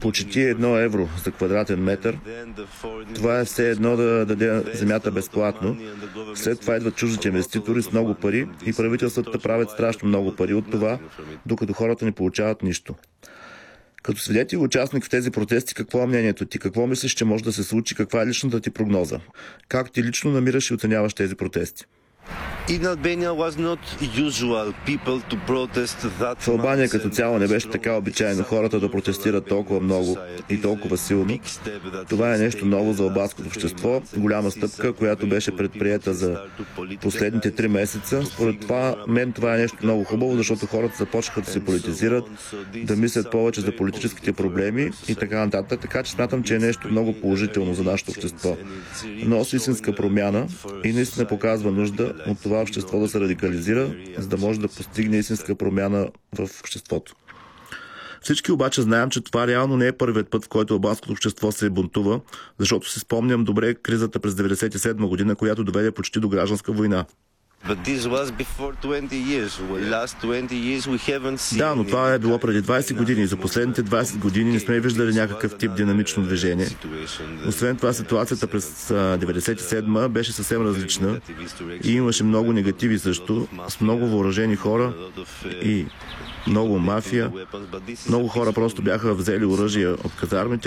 почти 1 евро за квадратен метър. Това е все едно да даде земята безплатно. След това идват чуждите инвеститори с много пари и правителствата правят страшно много пари от това, докато хората не получават нищо. Като свидетел и участник в тези протести, какво е мнението ти? Какво мислиш, че може да се случи? Каква е личната ти прогноза? Как ти лично намираш и оценяваш тези протести? В Албания като цяло не беше така обичайно хората да протестират толкова много и толкова силно. Това е нещо ново за албанското общество, голяма стъпка, която беше предприета за последните 3 месеца. Според това е нещо много хубаво, защото хората започнаха да се политизират, да мислят повече за политическите проблеми и така нататък. Така че смятам, че е нещо много положително за нашето общество. Носи истинска промяна и наистина показва нужда от това общество да се радикализира, за да може да постигне истинска промяна в обществото. Всички обаче знаем, че това реално не е първият път, в който албанското общество се бунтува, защото си спомням добре кризата през 1997 година, която доведе почти до гражданска война. Да, но това е било преди 20 години. За последните 20 години не сме виждали някакъв тип динамично движение. Освен това, ситуацията през 1997 беше съвсем различна и имаше много негативи също, с много въоръжени хора и много мафия. Много хора просто бяха взели оръжия от казармите,